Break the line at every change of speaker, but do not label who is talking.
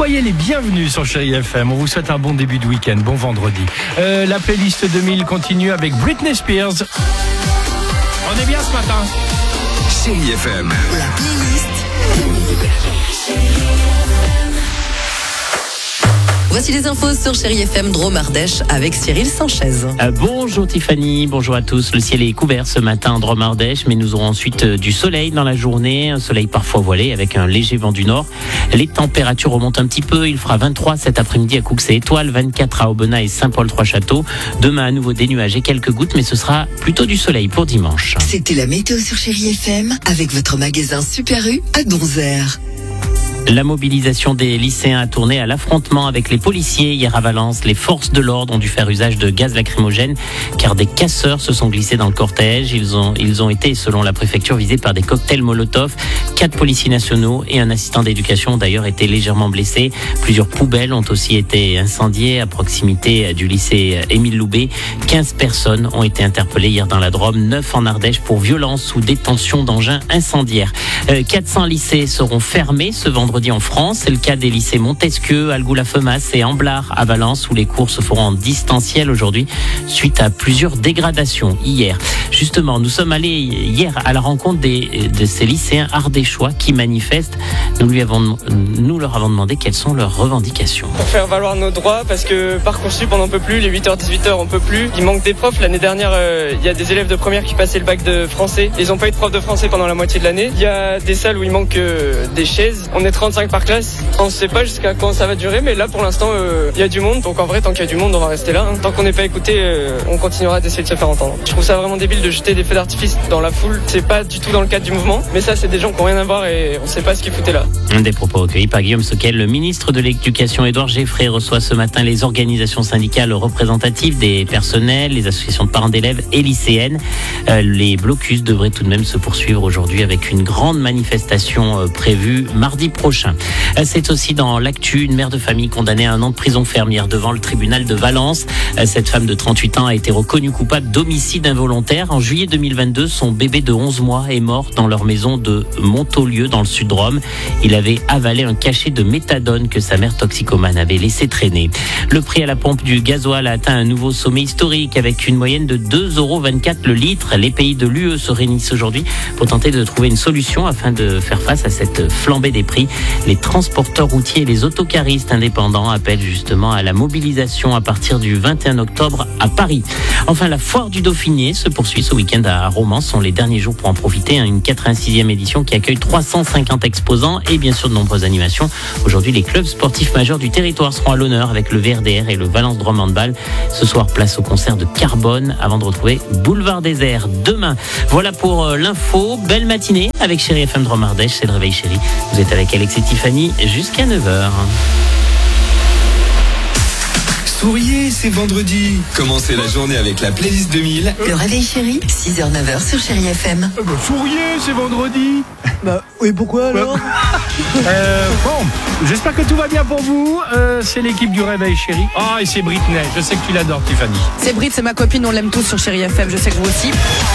Soyez les bienvenus sur Chérie FM. On vous souhaite un bon début de week-end, bon vendredi. La playlist 2000 continue avec Britney Spears. On est bien ce matin.
Chérie FM.
La playlist. Voici les infos sur Chérie FM Drôme Ardèche avec Cyril Sanchez.
Bonjour Tiffany, bonjour à tous. Le ciel est couvert ce matin en Drôme Ardèche, mais nous aurons ensuite du soleil dans la journée, un soleil parfois voilé avec un léger vent du nord. Les températures remontent un petit peu, il fera 23 cet après-midi à Couxey-Étoile, 24 à Aubenas et Saint-Paul-Trois-Châteaux. Demain à nouveau des nuages et quelques gouttes, mais ce sera plutôt du soleil pour dimanche.
C'était la météo sur Chérie FM avec votre magasin Super U à Donzère.
La mobilisation des lycéens a tourné à l'affrontement avec les policiers. Hier à Valence, les forces de l'ordre ont dû faire usage de gaz lacrymogène car des casseurs se sont glissés dans le cortège. Ils ont été, selon la préfecture, visés par des cocktails Molotov. 4 policiers nationaux et un assistant d'éducation ont d'ailleurs été légèrement blessés. Plusieurs poubelles ont aussi été incendiées à proximité du lycée Émile Loubet. 15 personnes ont été interpellées hier dans la Drôme, 9 en Ardèche pour violence ou détention d'engins incendiaires. 400 lycées seront fermés ce vendredi en France. C'est le cas des lycées Montesquieu, Algou-la-Femas et Amblard à Valence où les cours se feront en distanciel aujourd'hui suite à plusieurs dégradations hier. Justement, nous sommes allés hier à la rencontre de ces lycéens ardéchois qui manifestent. Nous leur avons demandé quelles sont leurs revendications.
Pour faire valoir nos droits parce que Parcoursup on n'en peut plus, les 8h, 18h on peut plus. Il manque des profs. L'année dernière, il y a des élèves de première qui passaient le bac de français. Ils n'ont pas eu de prof de français pendant la moitié de l'année. Il y a des salles où il manque des chaises. On est 35 par classe. On ne sait pas jusqu'à quand ça va durer, mais là pour l'instant il y a du monde. Donc en vrai, tant qu'il y a du monde, on va rester là. Tant qu'on n'est pas écouté, on continuera d'essayer de se faire entendre. Je trouve ça vraiment débile de jeter des feux d'artifice dans la foule. C'est pas du tout dans le cadre du mouvement, mais ça c'est des gens qui n'ont rien à voir et on ne sait pas ce qu'ils foutaient là.
Des propos recueillis par Guillaume Soquel. Le ministre de l'Éducation Édouard Geffray reçoit ce matin les organisations syndicales représentatives des personnels, les associations de parents d'élèves et lycéennes. Les blocus devraient tout de même se poursuivre aujourd'hui avec une grande manifestation prévue mardi prochain. C'est aussi dans l'actu, une mère de famille condamnée à 1 an de prison ferme hier devant le tribunal de Valence. Cette femme de 38 ans a été reconnue coupable d'homicide involontaire. En juillet 2022, son bébé de 11 mois est mort dans leur maison de Montaulieu dans le sud de Rome. Il avait avalé un cachet de méthadone que sa mère toxicomane avait laissé traîner. Le prix à la pompe du gasoil a atteint un nouveau sommet historique avec une moyenne de 2,24 € le litre. Les pays de l'UE se réunissent aujourd'hui pour tenter de trouver une solution afin de faire face à cette flambée des prix. Les transporteurs routiers et les autocaristes indépendants appellent justement à la mobilisation à partir du 21 octobre à Paris. Enfin, la foire du Dauphiné se poursuit ce week-end à Romans. Ce sont les derniers jours pour en profiter. Une 86e édition qui accueille 350 exposants et bien sûr de nombreuses animations. Aujourd'hui, les clubs sportifs majeurs du territoire seront à l'honneur avec le VRDR et le Valence Drôme Handball. Ce soir, place au concert de Carbone avant de retrouver Boulevard Désert demain. Voilà pour l'info. Belle matinée avec Chérie FM Drôme Ardèche. C'est le réveil chéri. Vous êtes avec Alex et Tiffany jusqu'à 9h.
Souriez, c'est vendredi. Commencez la journée avec la playlist 2000.
Le réveil chéri, 6h, 9h sur Chérie FM.
Souriez, c'est vendredi.
Oui, pourquoi alors
Bon, j'espère que tout va bien pour vous. C'est l'équipe du réveil chéri. Et c'est Britney. Je sais que tu l'adores, Tiffany.
C'est Brit, c'est ma copine, on l'aime tous sur Chérie FM, je sais que vous aussi.